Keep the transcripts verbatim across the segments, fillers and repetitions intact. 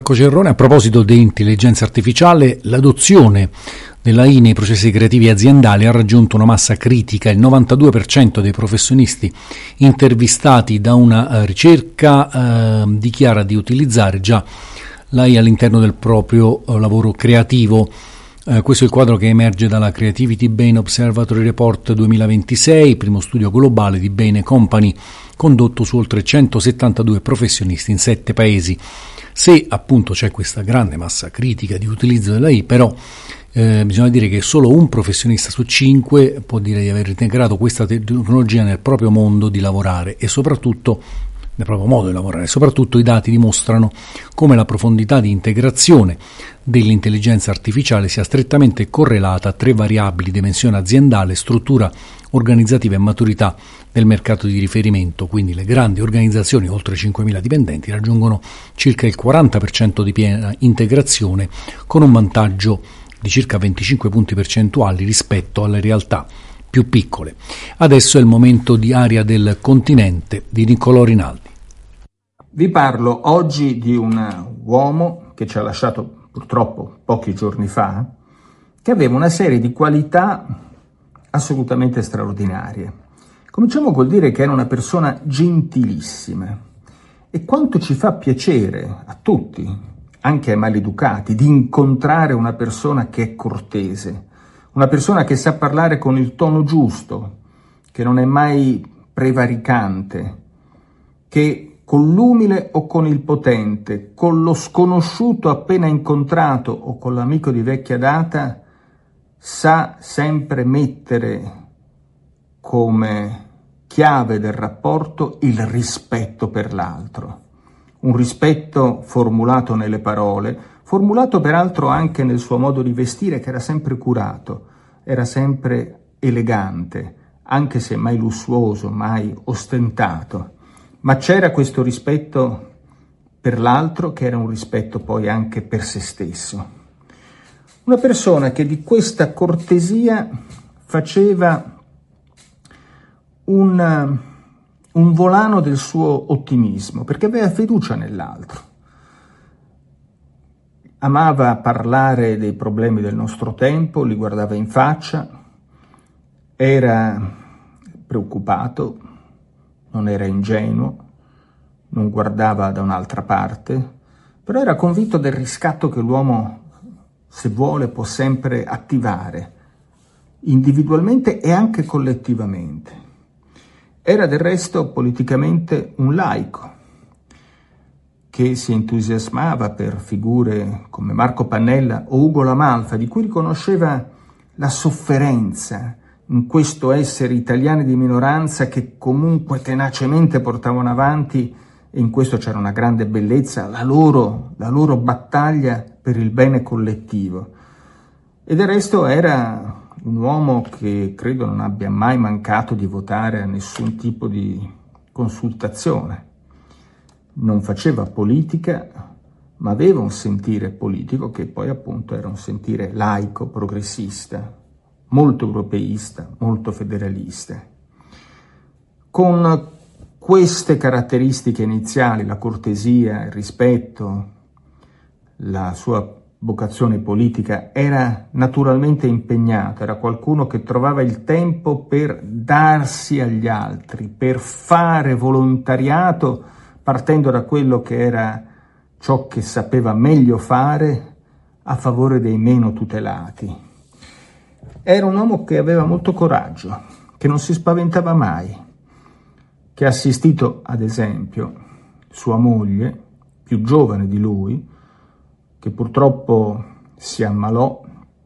Cerrone, a proposito di intelligenza artificiale, l'adozione dell'A I nei processi creativi aziendali ha raggiunto una massa critica. Il novantadue per cento dei professionisti intervistati da una ricerca eh, dichiara di utilizzare già l'A I all'interno del proprio eh, lavoro creativo. Eh, questo è il quadro che emerge dalla Creativity Bain Observatory Report duemilaventisei, primo studio globale di Bain Company condotto su oltre centosettantadue professionisti in sette paesi. Se appunto c'è questa grande massa critica di utilizzo dell'A I, però eh, bisogna dire che solo un professionista su cinque può dire di aver integrato questa tecnologia nel proprio mondo di lavorare e soprattutto nel proprio modo di lavorare. Soprattutto i dati dimostrano come la profondità di integrazione dell'intelligenza artificiale sia strettamente correlata a tre variabili: dimensione aziendale, struttura organizzativa e maturità del mercato di riferimento. Quindi le grandi organizzazioni, oltre cinquemila dipendenti, raggiungono circa il quaranta per cento di piena integrazione, con un vantaggio di circa venticinque punti percentuali rispetto alle realtà più piccole. Adesso è il momento di Aria del Continente di Niccolò Rinaldi. Vi parlo oggi di un uomo che ci ha lasciato purtroppo pochi giorni fa, che aveva una serie di qualità assolutamente straordinarie. Cominciamo col dire che era una persona gentilissima, e quanto ci fa piacere a tutti, anche ai maleducati, di incontrare una persona che è cortese, una persona che sa parlare con il tono giusto, che non è mai prevaricante, che con l'umile o con il potente, con lo sconosciuto appena incontrato o con l'amico di vecchia data, sa sempre mettere come chiave del rapporto il rispetto per l'altro. Un rispetto formulato nelle parole, formulato peraltro anche nel suo modo di vestire, che era sempre curato, era sempre elegante, anche se mai lussuoso, mai ostentato. Ma c'era questo rispetto per l'altro, che era un rispetto poi anche per se stesso. Una persona che di questa cortesia faceva un, un volano del suo ottimismo, perché aveva fiducia nell'altro. Amava parlare dei problemi del nostro tempo, li guardava in faccia, era preoccupato, non era ingenuo, non guardava da un'altra parte, però era convinto del riscatto che l'uomo, se vuole, può sempre attivare, individualmente e anche collettivamente. Era del resto politicamente un laico, che si entusiasmava per figure come Marco Pannella o Ugo La Malfa, di cui riconosceva la sofferenza in questo essere italiani di minoranza che comunque tenacemente portavano avanti, e in questo c'era una grande bellezza, la loro, la loro battaglia per il bene collettivo. E del resto era un uomo che credo non abbia mai mancato di votare a nessun tipo di consultazione. Non faceva politica, ma aveva un sentire politico che poi appunto era un sentire laico, progressista, molto europeista, molto federalista. Con queste caratteristiche iniziali, la cortesia, il rispetto, la sua vocazione politica, era naturalmente impegnato, era qualcuno che trovava il tempo per darsi agli altri, per fare volontariato, partendo da quello che era ciò che sapeva meglio fare a favore dei meno tutelati. Era un uomo che aveva molto coraggio, che non si spaventava mai, che ha assistito, ad esempio, sua moglie, più giovane di lui, che purtroppo si ammalò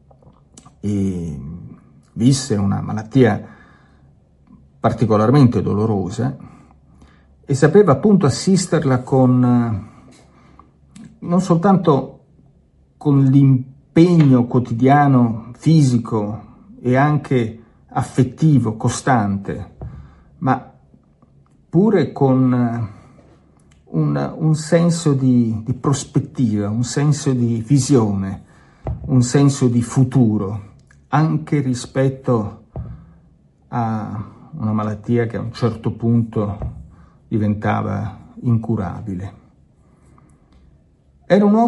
e visse una malattia particolarmente dolorosa, e sapeva appunto assisterla con non soltanto con l'impegno quotidiano fisico e anche affettivo costante, ma pure con un, un senso di, di prospettiva, un senso di visione, un senso di futuro, anche rispetto a una malattia che a un certo punto diventava incurabile. Era un uomo